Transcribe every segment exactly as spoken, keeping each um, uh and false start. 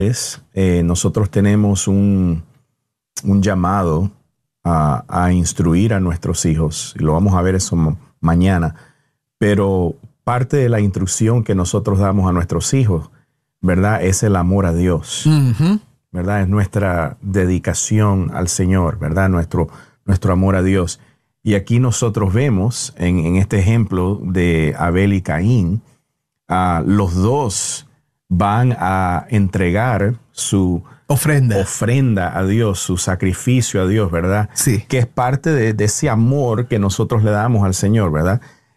Es, eh, nosotros tenemos un, un llamado a, a instruir a nuestros hijos, y lo vamos a ver eso ma- mañana, pero parte de la instrucción que nosotros damos a nuestros hijos, ¿verdad? Es el amor a Dios, Ujú. ¿verdad? Es nuestra dedicación al Señor, ¿verdad? Nuestro, nuestro amor a Dios. Y aquí nosotros vemos en, en este ejemplo de Abel y Caín, uh, los dos van a entregar su Ofrenda. ofrenda a Dios, su sacrificio a Dios, ¿verdad? Sí. Que es parte de, de ese amor que nosotros le damos al Señor, ¿verdad?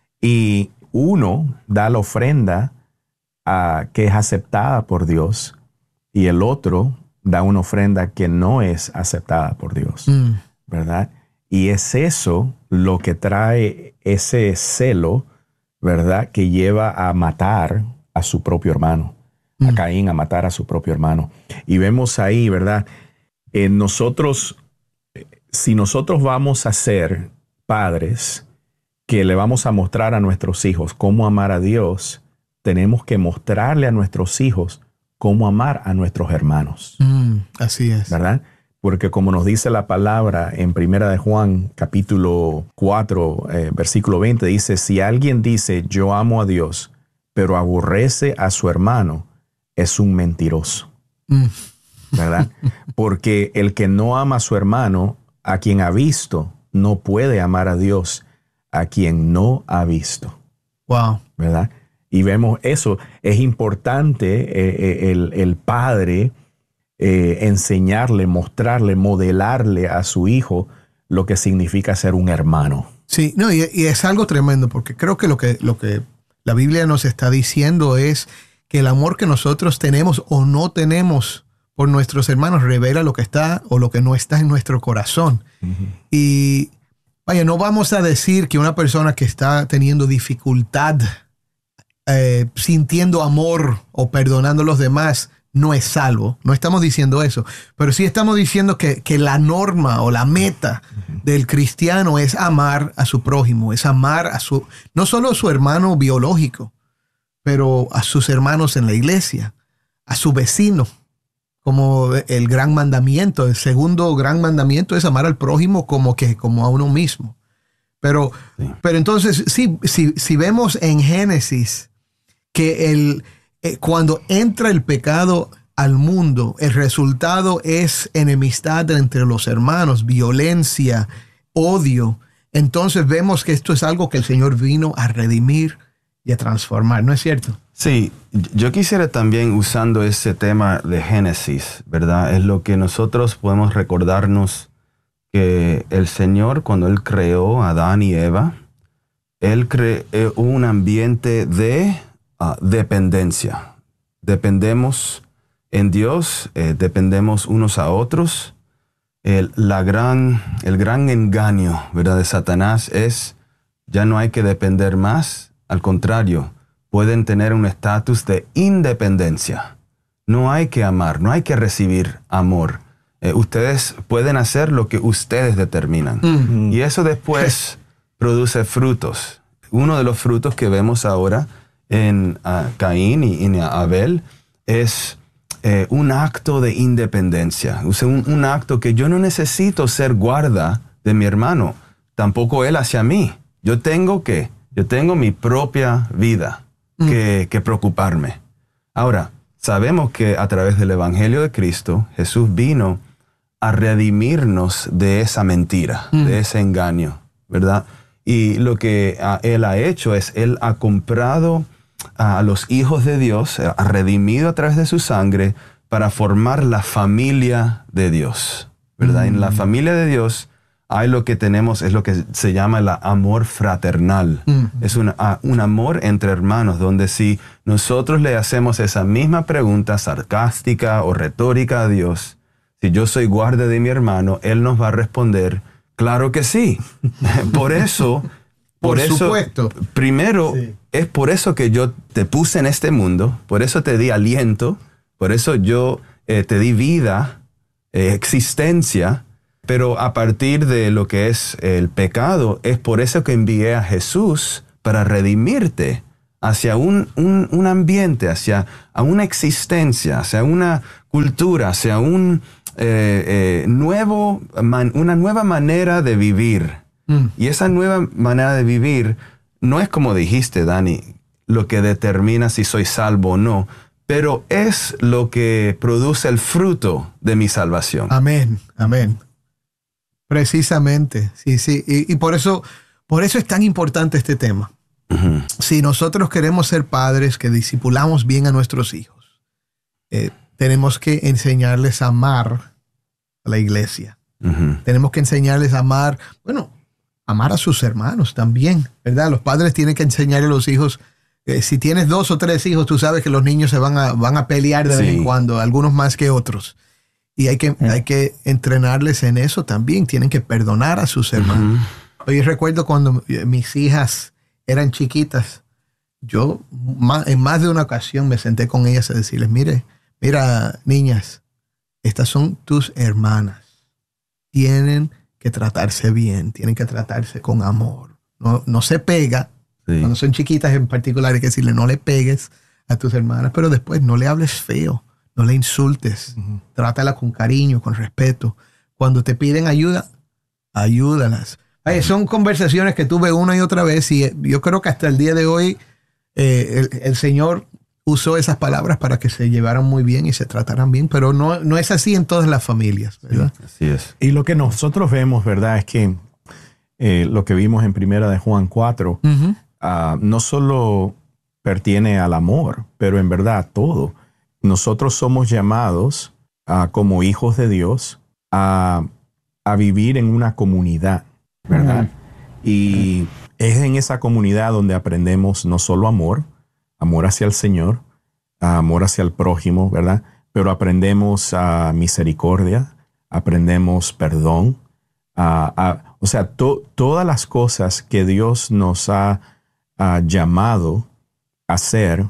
Y uno da la ofrenda uh, que es aceptada por Dios y el otro da una ofrenda que no es aceptada por Dios, Mm. ¿verdad? Y es eso lo que trae ese celo, ¿verdad? Que lleva a matar a su propio hermano, a Mm. Caín a matar a su propio hermano. Y vemos ahí, ¿verdad? Eh, nosotros, si nosotros vamos a ser padres que le vamos a mostrar a nuestros hijos cómo amar a Dios, tenemos que mostrarle a nuestros hijos cómo amar a nuestros hermanos, Mm, así es. ¿verdad? Porque como nos dice la palabra en Primera de Juan, capítulo cuatro, eh, versículo veinte, dice, si alguien dice, yo amo a Dios, pero aborrece a su hermano, es un mentiroso, Mm. ¿verdad? Porque el que no ama a su hermano, a quien ha visto, no puede amar a Dios, a quien no ha visto, Wow. ¿verdad? Y vemos eso, es importante eh, el, el padre eh, enseñarle, mostrarle, modelarle a su hijo lo que significa ser un hermano. Sí, no, y, y es algo tremendo, porque creo que lo que, lo que la Biblia nos está diciendo es que el amor que nosotros tenemos o no tenemos por nuestros hermanos revela lo que está o lo que no está en nuestro corazón. Uh-huh. Y vaya, no vamos a decir que una persona que está teniendo dificultad, eh, sintiendo amor o perdonando a los demás, no es salvo. No estamos diciendo eso. Pero sí estamos diciendo que, que la norma o la meta uh-huh. del cristiano es amar a su prójimo, es amar a su, no solo a su hermano biológico, pero a sus hermanos en la iglesia, a su vecino. Como el gran mandamiento, el segundo gran mandamiento es amar al prójimo como que como a uno mismo. Pero, sí. pero entonces, sí, si, si vemos en Génesis que el, eh, cuando entra el pecado al mundo, el resultado es enemistad entre los hermanos, violencia, odio. Entonces vemos que esto es algo que el Señor vino a redimir y a transformar, ¿no es cierto? Sí, yo quisiera también, usando ese tema de Génesis, ¿verdad? Es lo que nosotros podemos recordarnos que el Señor, cuando Él creó a Adán y Eva, Él creó un ambiente de uh, dependencia. Dependemos en Dios, eh, dependemos unos a otros. El, la gran, el gran engaño, ¿verdad?, de Satanás es, ya no hay que depender más, al contrario, pueden tener un estatus de independencia. No hay que amar, no hay que recibir amor. Eh, ustedes pueden hacer lo que ustedes determinan. Mm-hmm. Y eso después produce frutos. Uno de los frutos que vemos ahora en uh, Caín y en Abel es eh, un acto de independencia. O sea, un, un acto que yo no necesito ser guarda de mi hermano, tampoco él hacia mí. Yo tengo que, yo tengo mi propia vida. Que, que preocuparme. Ahora, sabemos que a través del Evangelio de Cristo, Jesús vino a redimirnos de esa mentira, mm. de ese engaño, ¿verdad? Y lo que a, Él ha hecho es, Él ha comprado a los hijos de Dios, ha redimido a través de su sangre para formar la familia de Dios, ¿verdad? Mm. En la familia de Dios hay lo que tenemos, es lo que se llama el amor fraternal. Mm. Es un, un amor entre hermanos, donde si nosotros le hacemos esa misma pregunta sarcástica o retórica a Dios, si yo soy guarda de mi hermano, Él nos va a responder, claro que sí. Por eso, por, por eso, supuesto. Primero, sí. Es por eso que yo te puse en este mundo, por eso te di aliento, por eso yo eh, te di vida, eh, existencia. Pero a partir de lo que es el pecado, es por eso que envié a Jesús para redimirte hacia un, un, un ambiente, hacia a una existencia, hacia una cultura, hacia un eh, eh, nuevo, man, una nueva manera de vivir. Mm. Y esa nueva manera de vivir no es como dijiste, Dani, lo que determina si soy salvo o no, pero es lo que produce el fruto de mi salvación. Amén, amén. Precisamente, sí, sí. Y, y por eso, por eso es tan importante este tema. Uh-huh. Si nosotros queremos ser padres que discipulamos bien a nuestros hijos, eh, tenemos que enseñarles a amar a la iglesia. Uh-huh. Tenemos que enseñarles a amar, bueno, amar a sus hermanos también, ¿verdad? Los padres tienen que enseñarle a los hijos. Eh, si tienes dos o tres hijos, tú sabes que los niños se van a, van a pelear de sí. vez en cuando, algunos más que otros. Y hay que, uh-huh. hay que entrenarles en eso también. Tienen que perdonar a sus hermanos. Uh-huh. Yo recuerdo cuando mis hijas eran chiquitas, yo en más de una ocasión me senté con ellas a decirles, mire, mira, niñas, estas son tus hermanas. Tienen que tratarse bien, tienen que tratarse con amor. No, no se pega. Sí. Cuando son chiquitas en particular hay que decirle, no le pegues a tus hermanas, pero después no le hables feo, no le insultes. Uh-huh. Trátala con cariño, con respeto. Cuando te piden ayuda, ayúdalas. Ay, son conversaciones que tuve una y otra vez y yo creo que hasta el día de hoy eh, el, el Señor usó esas palabras para que se llevaran muy bien y se trataran bien, pero no, no es así en todas las familias, ¿verdad? Sí, así es. Y lo que nosotros vemos, ¿verdad? Es que eh, lo que vimos en Primera de Juan cuatro, uh-huh. uh, no solo pertiene al amor, pero en verdad a todo. Nosotros somos llamados uh, como hijos de Dios a, a vivir en una comunidad, ¿verdad? Uh-huh. Y es en esa comunidad donde aprendemos no solo amor, amor hacia el Señor, amor hacia el prójimo, ¿verdad? Pero aprendemos a uh, misericordia, aprendemos perdón, uh, uh, o sea, to, todas las cosas que Dios nos ha uh, llamado a hacer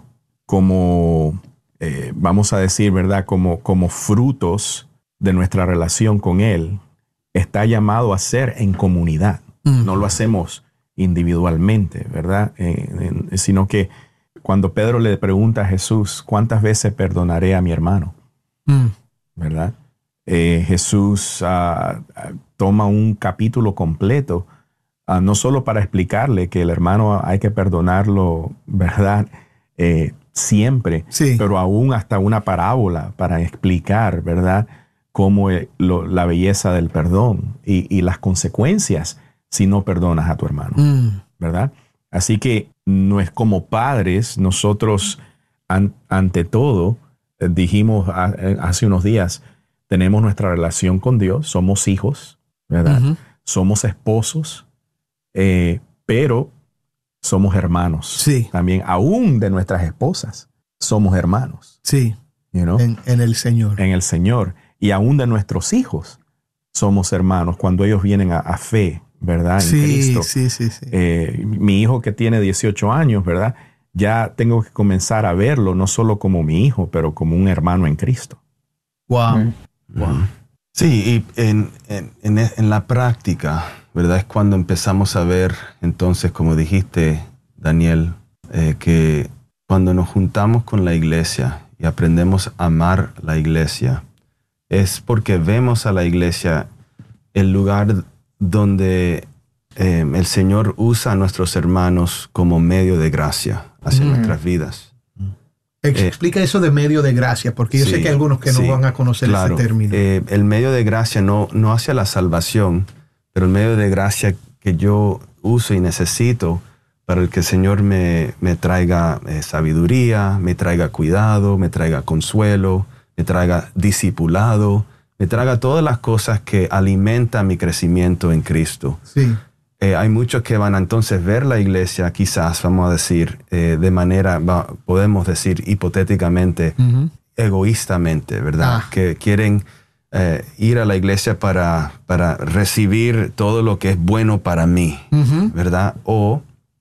como, eh, vamos a decir, ¿verdad? Como, como frutos de nuestra relación con Él, está llamado a hacer en comunidad. Mm. No lo hacemos individualmente, ¿verdad? Eh, eh, sino que cuando Pedro le pregunta a Jesús, ¿cuántas veces perdonaré a mi hermano? Mm. ¿Verdad? Eh, Jesús uh, toma un capítulo completo, uh, no solo para explicarle que el hermano hay que perdonarlo, ¿verdad? Eh, siempre, sí. Pero aún hasta una parábola para explicar, ¿verdad? Cómo lo, la belleza del perdón y, y las consecuencias si no perdonas a tu hermano, mm. ¿verdad? Así que no es como padres, nosotros an, ante todo, eh, dijimos a, eh, hace unos días, tenemos nuestra relación con Dios, somos hijos, ¿verdad? Uh-huh. Somos esposos, eh, pero somos hermanos. Sí. También, aún de nuestras esposas, somos hermanos. Sí, you know? en, en el Señor. En el Señor. Y aún de nuestros hijos somos hermanos cuando ellos vienen a, a fe, ¿verdad? En sí, Cristo. Sí, sí, sí. Eh, mi hijo que tiene dieciocho años, ¿verdad? Ya tengo que comenzar a verlo no solo como mi hijo, pero como un hermano en Cristo. Wow. Mm. Wow. Sí, y en, en, en, en la práctica, ¿verdad? Es cuando empezamos a ver, entonces, como dijiste, Daniel, eh, que cuando nos juntamos con la iglesia y aprendemos a amar la iglesia, es porque vemos a la iglesia el lugar donde eh, el Señor usa a nuestros hermanos como medio de gracia hacia mm. nuestras vidas. Explica eh, eso de medio de gracia, porque yo sí, sé que hay algunos que sí, no van a conocer claro. ese término. Eh, el medio de gracia no, no hacia la salvación, pero el medio de gracia que yo uso y necesito para el que el Señor me, me traiga eh, sabiduría, me traiga cuidado, me traiga consuelo, me traiga discipulado, me traiga todas las cosas que alimentan mi crecimiento en Cristo. Sí. Eh, hay muchos que van a entonces ver la iglesia, quizás, vamos a decir, eh, de manera, va, podemos decir hipotéticamente, uh-huh. egoístamente, ¿verdad? Ah. Que quieren eh, ir a la iglesia para, para recibir todo lo que es bueno para mí, uh-huh. ¿verdad? O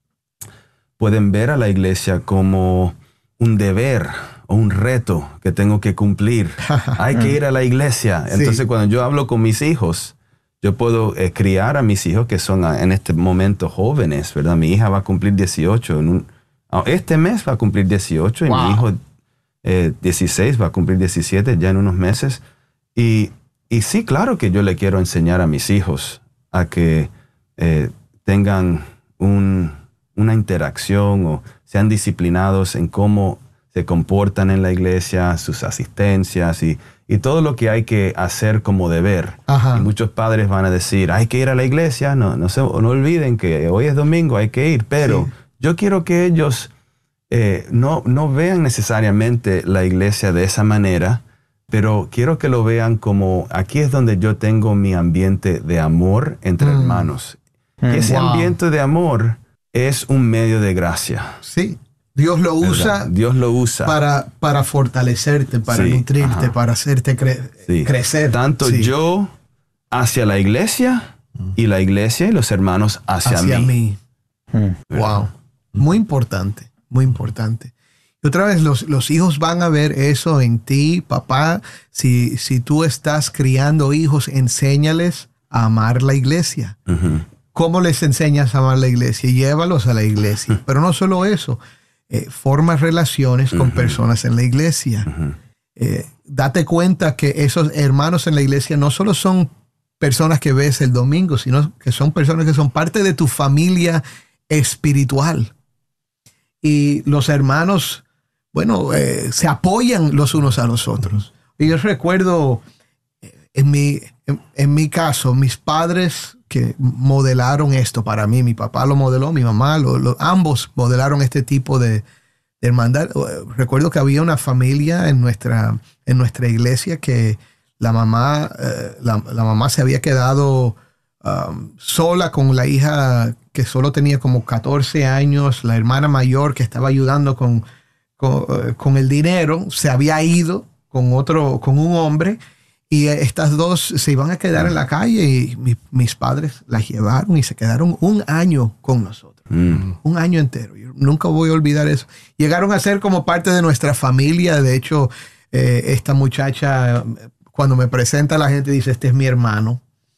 pueden ver a la iglesia como un deber o un reto que tengo que cumplir. Hay que ir a la iglesia. Entonces, sí. cuando yo hablo con mis hijos, yo puedo eh, criar a mis hijos que son a, en este momento jóvenes, ¿verdad? Mi hija va a cumplir dieciocho en un, Este mes va a cumplir dieciocho y Wow. mi hijo eh, dieciséis va a cumplir diecisiete ya en unos meses. Y, y sí, claro que yo le quiero enseñar a mis hijos a que eh, tengan un, una interacción o sean disciplinados en cómo se comportan en la iglesia, sus asistencias y, y todo lo que hay que hacer como deber. Ajá. Y muchos padres van a decir, hay que ir a la iglesia, no, no, se, no olviden que hoy es domingo, hay que ir. Pero Sí. yo quiero que ellos eh, no, no vean necesariamente la iglesia de esa manera, pero quiero que lo vean como, aquí es donde yo tengo mi ambiente de amor entre Mm. hermanos. Mm. Y ese Wow. ambiente de amor es un medio de gracia. Sí. Dios lo usa ¿verdad? Dios lo usa. para, para fortalecerte, para Sí, nutrirte, ajá. para hacerte cre- Sí. crecer. Tanto Sí. yo hacia la iglesia y la iglesia y los hermanos hacia, hacia mí. mí. Mm. Wow. Muy importante, muy importante. Y otra vez, los, los hijos van a ver eso en ti, papá. Si, si tú estás criando hijos, enséñales a amar la iglesia. Ujú. ¿Cómo les enseñas a amar la iglesia? Llévalos a la iglesia. Pero no solo eso, eh, forma relaciones con Ujú. personas en la iglesia. Ujú. Eh, date cuenta que esos hermanos en la iglesia no solo son personas que ves el domingo, sino que son personas que son parte de tu familia espiritual. Y los hermanos, bueno, eh, se apoyan los unos a los otros. Y yo recuerdo, eh, en mi, en, en mi caso, mis padres que modelaron esto para mí. Mi papá lo modeló, mi mamá, lo, lo- ambos modelaron este tipo de, de hermandad. Recuerdo que había una familia en nuestra, en nuestra iglesia que la mamá, eh, la, la mamá se había quedado um, sola con la hija que solo tenía como catorce años, la hermana mayor que estaba ayudando con, con, eh, con el dinero, se había ido con otro, con un hombre, y eh, estas dos se iban a quedar en la calle, y mi- mis padres las llevaron y se quedaron un año con nosotros. Mm. Un año entero. Yo nunca voy a olvidar eso. Llegaron a ser como parte de nuestra familia. De hecho, eh, esta muchacha, cuando me presenta, la gente dice, este es mi hermano.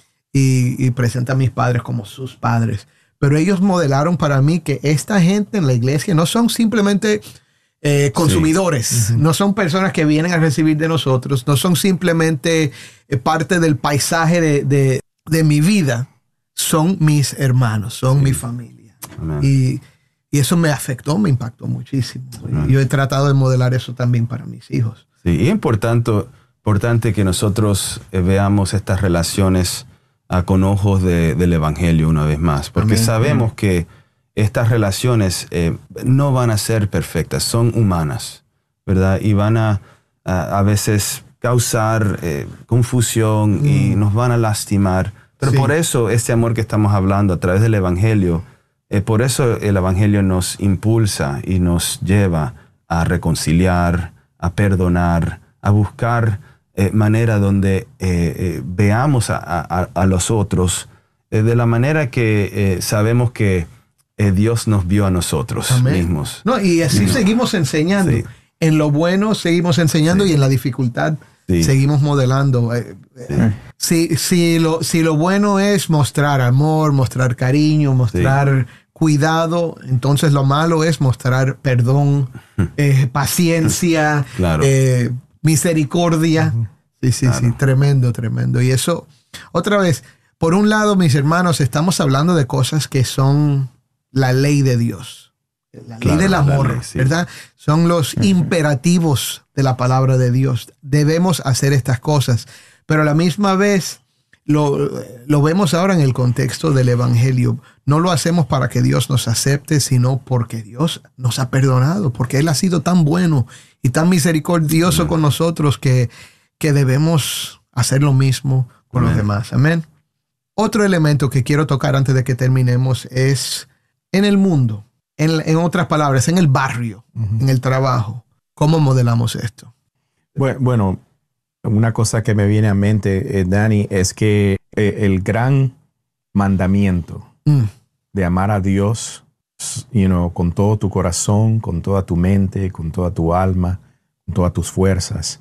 Y, y presenta a mis padres como sus padres. Pero ellos modelaron para mí que esta gente en la iglesia no son simplemente eh, consumidores. Sí. Uh-huh. No son personas que vienen a recibir de nosotros. No son simplemente eh, parte del paisaje de, de, de mi vida. Son mis hermanos, son Sí. mi familia. Amén. Y, y eso me afectó, me impactó muchísimo. Amén. Yo he tratado de modelar eso también para mis hijos. Sí, y es importante, importante que nosotros eh, veamos estas relaciones ah, con ojos de- del Evangelio una vez más, porque Amén. sabemos que estas relaciones eh, no van a ser perfectas, son humanas, ¿verdad? Y van a a, a veces causar eh, confusión Mm. y nos van a lastimar. Pero Sí. por eso este amor que estamos hablando a través del Evangelio, eh, por eso el Evangelio nos impulsa y nos lleva a reconciliar, a perdonar, a buscar eh, manera donde eh, eh, veamos a, a- a los otros eh, de la manera que eh, sabemos que eh, Dios nos vio a nosotros Amén. mismos. No, y así No. seguimos enseñando. Sí. En lo bueno seguimos enseñando, Sí. y en la dificultad Sí. seguimos modelando. Eh, eh, Si, si, lo, si lo bueno es mostrar amor, mostrar cariño, mostrar cuidado, entonces lo malo es mostrar perdón, eh, paciencia, Claro. eh, misericordia. Sí, sí, sí, Claro. tremendo, tremendo. Y eso, otra vez, por un lado, mis hermanos, estamos hablando de cosas que son la ley de Dios. La Claro, ley del la amor, ley, sí. ¿verdad? Son los imperativos de la palabra de Dios. Debemos hacer estas cosas. Pero a la misma vez, lo, lo vemos ahora en el contexto del Evangelio. No lo hacemos para que Dios nos acepte, sino porque Dios nos ha perdonado, porque Él ha sido tan bueno y tan misericordioso Amén. con nosotros que, que debemos hacer lo mismo con Amén. los demás. Amén. Otro elemento que quiero tocar antes de que terminemos es en el mundo, en, en otras palabras, en el barrio, Ujú. en el trabajo. ¿Cómo modelamos esto? Bueno, bueno, una cosa que me viene a mente, eh, Dani, es que eh, el gran mandamiento Mm, de amar a Dios, you know, con todo tu corazón, con toda tu mente, con toda tu alma, con todas tus fuerzas,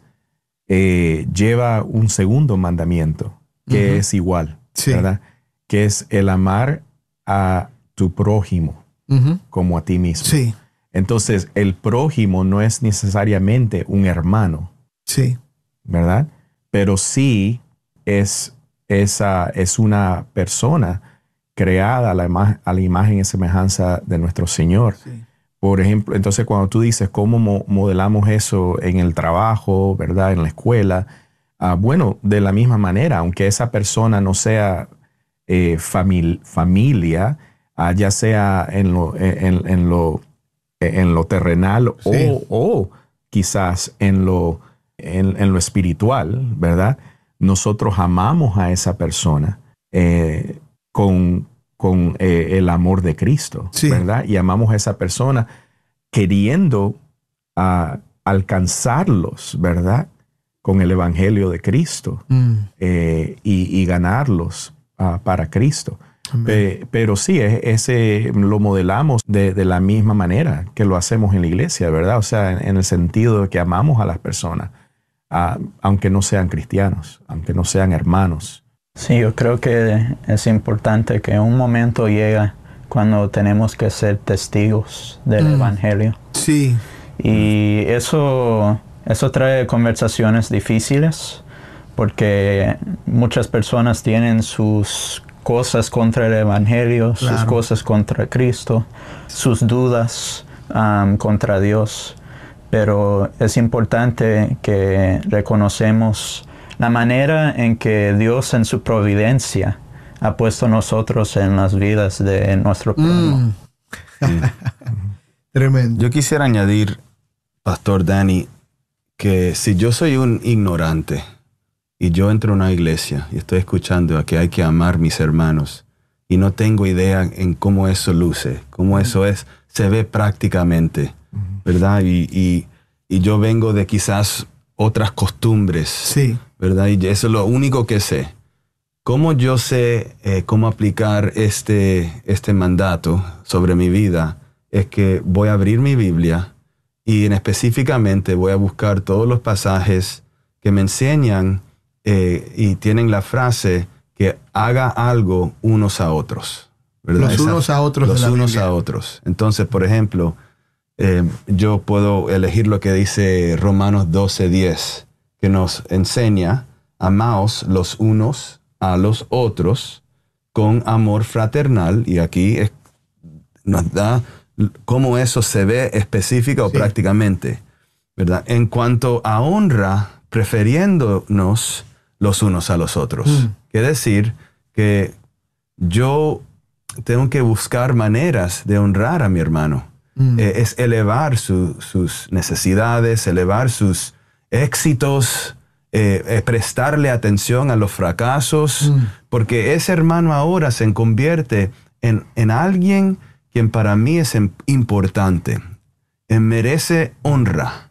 eh, lleva un segundo mandamiento que Ujú. es igual, Sí. ¿verdad? Que es el amar a tu prójimo ujú. como a ti mismo. Sí. Entonces, el prójimo no es necesariamente un hermano. Sí. ¿Verdad? Pero sí es, esa, es una persona creada a la, ima- a la imagen y semejanza de nuestro Señor. Sí. Por ejemplo, entonces cuando tú dices cómo mo- modelamos eso en el trabajo, ¿verdad? En la escuela, ah, bueno, de la misma manera, aunque esa persona no sea eh, famil- familia, ah, ya sea en lo, en, en lo, en lo terrenal Sí. o, o quizás en lo, en, en lo espiritual, ¿verdad? Nosotros amamos a esa persona eh, con, con eh, el amor de Cristo, Sí. ¿verdad? Y amamos a esa persona queriendo ah, alcanzarlos, ¿verdad? Con el Evangelio de Cristo Mm. eh, y, y ganarlos ah, para Cristo. Amén. Pe- pero sí, es- ese lo modelamos de, de la misma manera que lo hacemos en la iglesia, ¿verdad? O sea, en, en el sentido de que amamos a las personas, ah, aunque no sean cristianos, aunque no sean hermanos. Sí, yo creo que es importante que un momento llega cuando tenemos que ser testigos del Mm. Evangelio. Sí. Y eso, eso trae conversaciones difíciles porque muchas personas tienen sus cosas contra el Evangelio, Claro. sus cosas contra Cristo, sus dudas um, contra Dios. Pero es importante que reconocemos la manera en que Dios en su providencia ha puesto nosotros en las vidas de nuestro pueblo. Mm. Sí. Tremendo. Yo quisiera añadir, Pastor Danny, que si yo soy un ignorante y yo entro a una iglesia y estoy escuchando a que hay que amar mis hermanos y no tengo idea en cómo eso luce, cómo eso es, se ve prácticamente, ¿verdad? Y, y, y yo vengo de quizás otras costumbres, Sí. ¿verdad? Y eso es lo único que sé. ¿Cómo yo sé eh, cómo aplicar este, este mandato sobre mi vida? Es que voy a abrir mi Biblia y en específicamente voy a buscar todos los pasajes que me enseñan eh, y tienen la frase que haga algo unos a otros, ¿verdad? Los Esa- unos a otros de Los la unos Biblia. a otros. Entonces, por ejemplo, eh, yo puedo elegir lo que dice Romanos doce diez, que nos enseña, amaos los unos a los otros con amor fraternal, y aquí es- nos da cómo eso se ve específica o Sí. prácticamente, ¿verdad? En cuanto a honra, prefiriéndonos los unos a los otros. Mm. Quiere decir que yo tengo que buscar maneras de honrar a mi hermano. Mm. Eh, es elevar su- sus necesidades, elevar sus éxitos, eh, eh, prestarle atención a los fracasos, Mm. porque ese hermano ahora se convierte en, en alguien quien para mí es em- importante, eh, merece honra.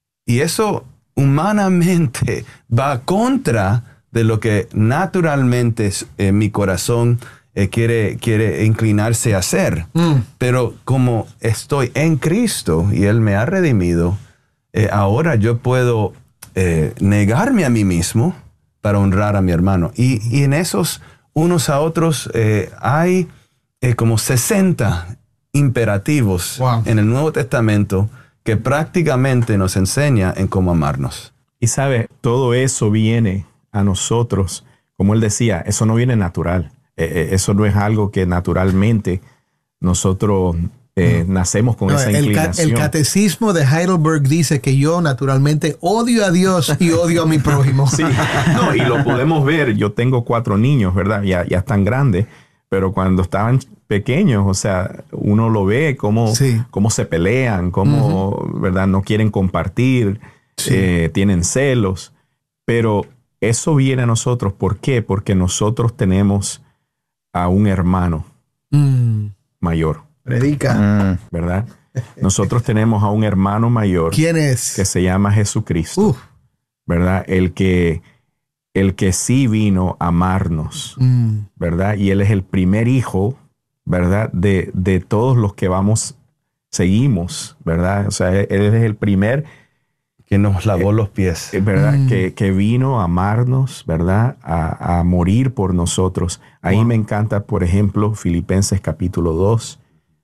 Y eso humanamente va contra de lo que naturalmente eh, mi corazón eh, quiere, quiere inclinarse a hacer. Mm. Pero como estoy en Cristo y Él me ha redimido, eh, ahora yo puedo eh, negarme a mí mismo para honrar a mi hermano. Y, y en esos unos a otros eh, hay eh, como sesenta imperativos Wow. en el Nuevo Testamento que prácticamente nos enseña en cómo amarnos. Y sabe, todo eso viene a nosotros, como él decía, eso no viene natural. Eh, eh, eso no es algo que naturalmente nosotros eh, nacemos con No, esa el, ca- inclinación. el catecismo de Heidelberg dice que yo naturalmente odio a Dios y odio a mi prójimo. Sí, no, y lo podemos ver. Yo tengo cuatro niños, ¿verdad? Ya, ya están grandes, pero cuando estaban pequeños, o sea, uno lo ve cómo, Sí. cómo se pelean, cómo, ¿verdad? No quieren compartir, Sí. eh, tienen celos, pero eso viene a nosotros. ¿Por qué? Porque nosotros tenemos a un hermano Mm. mayor, Predica. Mm. ¿verdad? Nosotros tenemos a un hermano mayor ¿Quién es? que se llama Jesucristo, Uf. ¿verdad? El que, el que sí vino a amarnos, Mm. ¿verdad? Y Él es el primer hijo, ¿verdad? De, de todos los que vamos, seguimos, ¿verdad? O sea, Él es el primer, Que nos lavó los pies. eh, ¿verdad? Mm. Que, que vino a amarnos, ¿verdad? A, a morir por nosotros. Ahí Wow. me encanta, por ejemplo, Filipenses capítulo dos,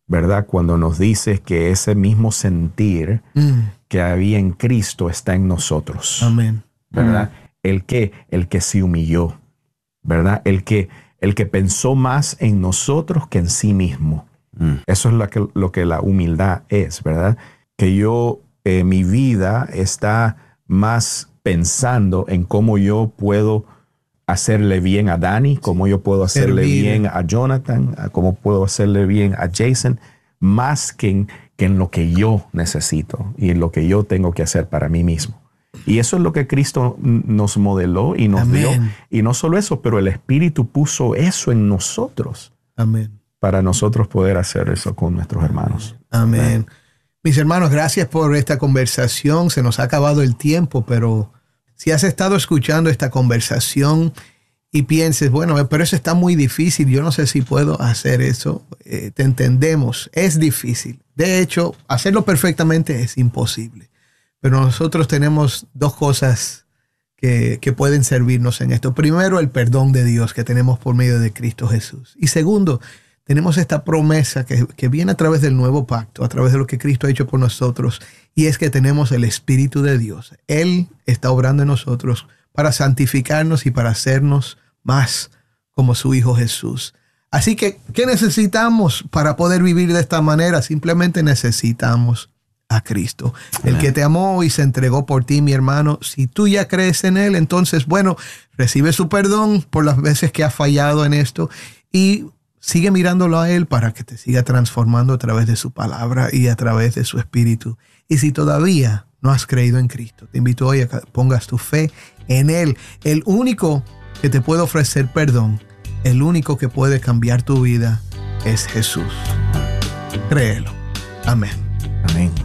¿verdad? Cuando nos dice que ese mismo sentir mm. que había en Cristo está en nosotros. Amén. ¿Verdad? Mm. El que, el que se humilló, ¿verdad? El que, el que pensó más en nosotros que en sí mismo. Mm. Eso es lo que, lo que la humildad es, ¿verdad? Que yo, eh, mi vida está más pensando en cómo yo puedo hacerle bien a Dani, cómo yo puedo hacerle Servir. bien a Jonathan, a cómo puedo hacerle bien a Jason, más que en, que en lo que yo necesito y en lo que yo tengo que hacer para mí mismo. Y eso es lo que Cristo nos modeló y nos Amén. dio. Y no solo eso, pero el Espíritu puso eso en nosotros. Amén. Para nosotros poder hacer eso con nuestros hermanos. Amén. Amén. Mis hermanos, gracias por esta conversación. Se nos ha acabado el tiempo, pero si has estado escuchando esta conversación y pienses, bueno, pero eso está muy difícil, yo no sé si puedo hacer eso, eh, te entendemos, es difícil. De hecho, hacerlo perfectamente es imposible. Pero nosotros tenemos dos cosas que, que pueden servirnos en esto. Primero, el perdón de Dios que tenemos por medio de Cristo Jesús. Y segundo, tenemos esta promesa que, que viene a través del nuevo pacto, a través de lo que Cristo ha hecho por nosotros, y es que tenemos el Espíritu de Dios. Él está obrando en nosotros para santificarnos y para hacernos más como su Hijo Jesús. Así que, ¿qué necesitamos para poder vivir de esta manera? Simplemente necesitamos a Cristo, Amén. El que te amó y se entregó por ti, mi hermano. Si tú ya crees en Él, entonces, bueno, recibe su perdón por las veces que has fallado en esto y sigue mirándolo a Él para que te siga transformando a través de su palabra y a través de su Espíritu. Y si todavía no has creído en Cristo, te invito hoy a que pongas tu fe en Él, el único que te puede ofrecer perdón, el único que puede cambiar tu vida es Jesús. Créelo. Amén. Amén.